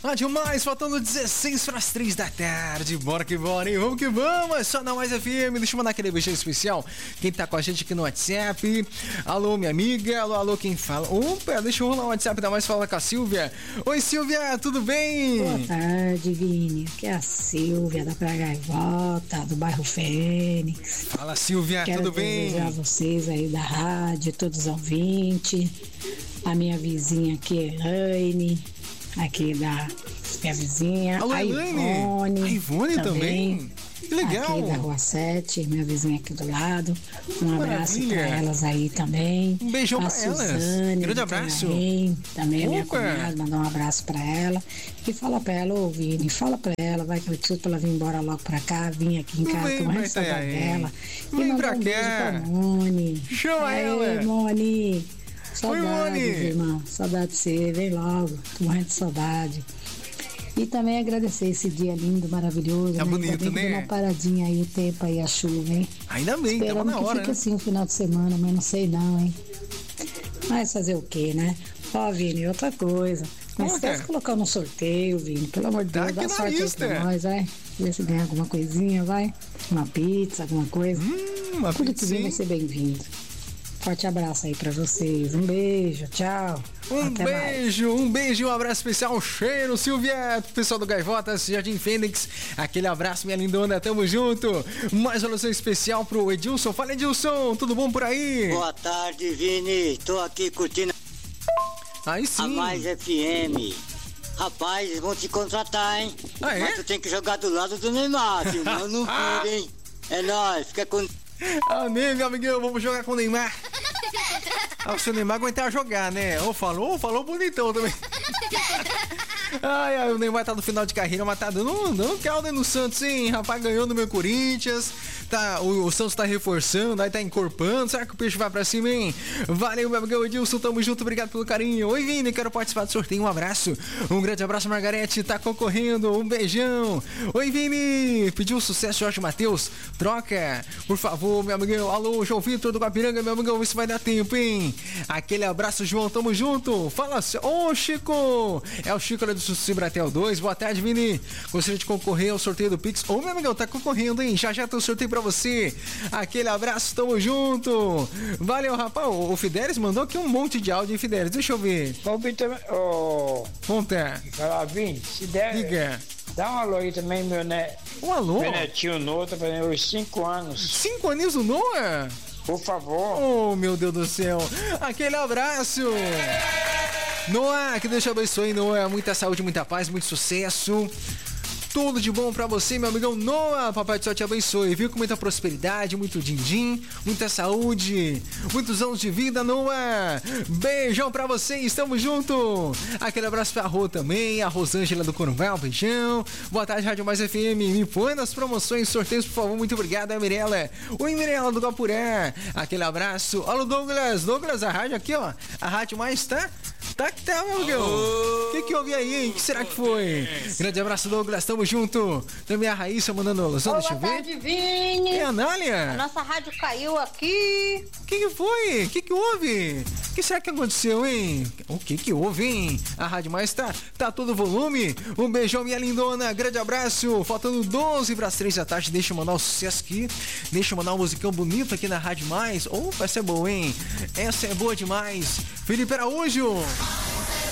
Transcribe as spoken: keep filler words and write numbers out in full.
Rádio Mais, faltando dezesseis para as três da tarde. Bora que bora, hein? Vamos que vamos. Só na Mais F M. Deixa eu mandar aquele beijão especial. Quem tá com a gente aqui no WhatsApp. Alô, minha amiga. Alô, alô, quem fala? Opa, deixa eu rolar o WhatsApp da Mais, fala com a Silvia. Oi, Silvia, tudo bem? Boa tarde, Vini. Aqui é a Silvia da Praia Gaivota, do bairro Fênix. Fala, Silvia, Quero tudo bem? Quero desejar a vocês aí da rádio, todos os ouvintes. A minha vizinha aqui, Elaine, aqui da minha vizinha. Alô, a Ivone. A Ivone também? também. Que legal. Aqui da Rua sete, minha vizinha aqui do lado. Um abraço para elas aí também. Um beijão para pra elas. Suzane, Grande abraço. Também, também a minha Opa. cunhada, mandar um abraço para ela. E fala para ela, ô Vini, fala para ela, vai que eu tiro pra ela vir embora logo pra cá, vim aqui em casa, tô morrendo de saudade dela. E Vem mandar pra um beijo cá. pra Moni. Chama Aê, ela. Moni. Saudade, Moni. irmão. Saudade de você, vem logo. Tô morrendo de saudade. E também agradecer esse dia lindo, maravilhoso. Tá né? bonito, Ainda bem que né? deu uma paradinha aí, o tempo aí, a chuva, hein? Ainda bem, Esperando tava na que hora, fique né? assim o final de semana, mas não sei não, hein? Mas fazer o quê, né? Ó, Vini, outra coisa. Não Como esquece que de é? colocar no sorteio, Vini. Pelo amor de Tá Deus, dá aqui na sorte aí lista. pra nós, vai. Ver se ganha alguma coisinha, vai. Uma pizza, alguma coisa. Hum, uma Tudo que vem vai pizzinha. ser bem-vindo. Forte abraço aí pra vocês. Um beijo, tchau. Um Até mais. beijo, um beijo, um abraço especial, um cheiro, Silvia, pessoal do Gaivotas, Jardim Fênix, aquele abraço, minha lindona, tamo junto. Mais uma alusão especial pro Edilson. Fala, Edilson, tudo bom por aí? Boa tarde, Vini. Tô aqui curtindo Aí a sim. Mais F M. Rapaz, eles vão te contratar, hein? Ah, é? Mas tu tem que jogar do lado do Neymar, filho. Eu não viro, hein? É nóis, fica com... Amém, meu amiguinho, vamos jogar com o Neymar. Ah, se o Neymar aguentar jogar, né? Ou falou, falou bonitão também. Ai, ai, o Neymar tá no final de carreira, mas tá dando, dando caldo aí no Santos, hein? Rapaz, ganhou no meu Corinthians. Tá, o, o Santos tá reforçando, aí tá encorpando. Será que o peixe vai pra cima, hein? Valeu, meu amigo Edilson, tamo junto, obrigado pelo carinho. Oi, Vini, quero participar do sorteio, um abraço. Um grande abraço, Margarete, tá concorrendo, um beijão. Oi, Vini, pediu sucesso, Jorge Matheus. Troca, por favor, meu amigão. Alô, João Vitor do Guapiranga, meu amigão, vê se vai dar tempo, hein? Aquele abraço, João, tamo junto. Fala, ô, Chico. É o Chico do Cibratel dois, boa tarde, Vini. Gostaria de concorrer ao sorteio do Pix. Ô, meu amigão, tá concorrendo, hein? Já já tem o sorteio pra você. Aquele abraço, tamo junto. Valeu, rapaz. O Fidelis mandou aqui um monte de áudio, hein, Fidelis? Deixa eu ver. Ô, Vitor, ô, Conta. falar, Vini, se der, Diga. dá um alô aí também, meu, né? Um alô? Meu netinho Noah, tá fazendo os cinco anos. Cinco aninhos do Noah? Por favor. Oh, meu Deus do céu. Aquele abraço. Noah, que Deus te abençoe, Noah. Muita saúde, muita paz, muito sucesso. Tudo de bom pra você, meu amigão Noah. Papai do céu te abençoe, viu? Com muita prosperidade, muito din-din, muita saúde, muitos anos de vida, Noah. Beijão pra você, estamos junto. Aquele abraço pra Rô também, a Rosângela do Corumbá, um beijão. Boa tarde, Rádio Mais F M. Me põe nas promoções, sorteios, por favor. Muito obrigado, a Mirella. Oi, Mirella do Guapuré. Aquele abraço. Olha o Douglas. Douglas, a rádio aqui, ó. A Rádio Mais tá... Tá que tá, meu amigão. O que que houve aí, hein? O que será que foi? Grande abraço, Douglas. Tamo junto. Também a Raíssa mandando alusão. Deixa eu Boa ver. tarde, Vini. É a A Nália? nossa rádio caiu aqui. O que que foi? O que que houve? O que será que aconteceu, hein? O que que houve, hein? A Rádio Mais tá, tá todo volume. Um beijão, minha lindona. Grande abraço. Faltando doze para as três da tarde. Deixa eu mandar o sucesso aqui. Deixa eu mandar um musicão bonito aqui na Rádio Mais. Opa, essa é boa, hein? Essa é boa demais. Felipe Araújo.